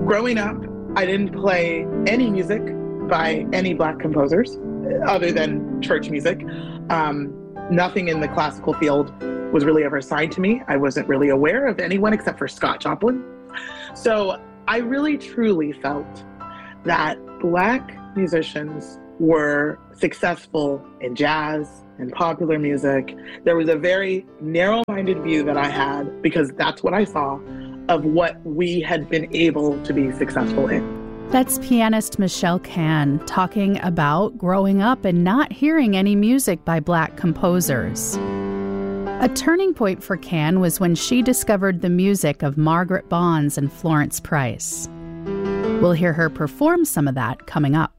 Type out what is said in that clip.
Growing up, I didn't play any music by any Black composers other than church music. Nothing in the classical field was really ever assigned to me. I wasn't really aware of anyone except for Scott Joplin. So I really truly felt that Black musicians were successful in jazz and popular music. There was a very narrow-minded view that I had, because that's what I saw, of what we had been able to be successful in. That's pianist Michelle Kann talking about growing up and not hearing any music by Black composers. A turning point for Kann was when she discovered the music of Margaret Bonds and Florence Price. We'll hear her perform some of that coming up.